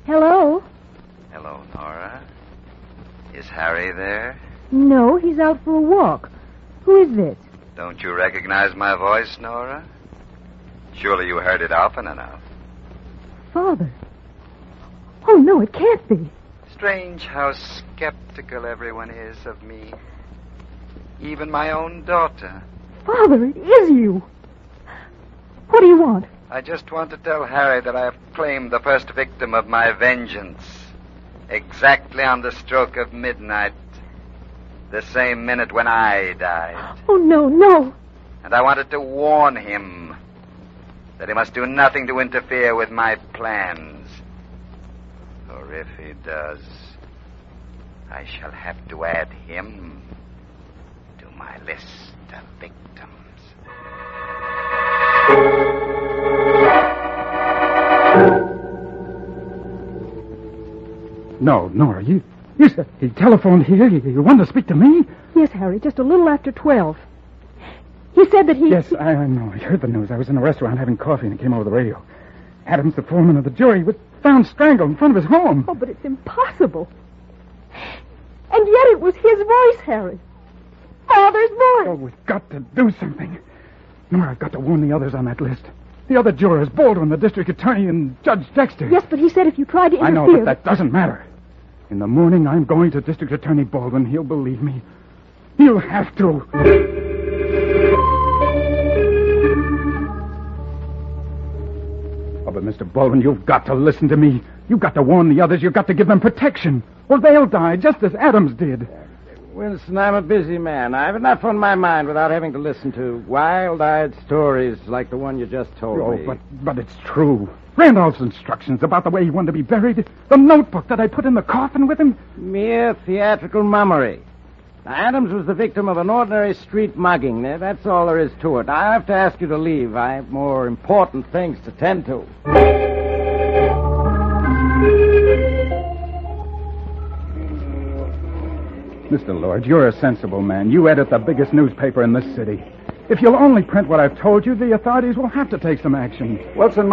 Hello? Hello, Nora. Is Harry there? No, he's out for a walk. Who is this? Don't you recognize my voice, Nora? Surely you heard it often enough. Father. Oh, no, it can't be. Strange how skeptical everyone is of me. Even my own daughter. Father, it is you. What do you want? I just want to tell Harry that I have claimed the first victim of my vengeance. Exactly on the stroke of midnight. The same minute when I died. Oh, no, no. And I wanted to warn him that he must do nothing to interfere with my plans. For if he does, I shall have to add him to my list of victims. No, Nora, you said he telephoned here. You wanted to speak to me? Yes, Harry, just a little after 12. He said that he... Yes, I know. I heard the news. I was in a restaurant having coffee, and it came over the radio. Adams, the foreman of the jury, was found strangled in front of his home. Oh, but it's impossible. And yet it was his voice, Harry. Father's voice. Oh, we've got to do something. Nora, I've got to warn the others on that list. The other jurors, Baldwin, the district attorney, and Judge Dexter. Yes, but he said if you tried to interfere... I know, but that doesn't matter. In the morning, I'm going to District Attorney Baldwin. He'll believe me. He'll have to. Oh, but Mr. Baldwin, you've got to listen to me. You've got to warn the others. You've got to give them protection. Or they'll die, just as Adams did. Wilson, I'm a busy man. I have enough on my mind without having to listen to wild-eyed stories like the one you just told me. But it's true. Randolph's instructions about the way he wanted to be buried, the notebook that I put in the coffin with him. Mere theatrical mummery. Now, Adams was the victim of an ordinary street mugging. That's all there is to it. I have to ask you to leave. I have more important things to tend to. Mr. Lord, you're a sensible man. You edit the biggest newspaper in this city. If you'll only print what I've told you, the authorities will have to take some action. Wilson,